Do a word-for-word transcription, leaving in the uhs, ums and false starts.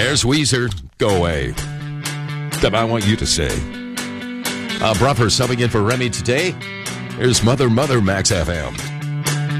There's Weezer, Go Away. That I want you to say. Uh, Bruffer subbing in for Remy today. Here's Mother, Mother, Max F M.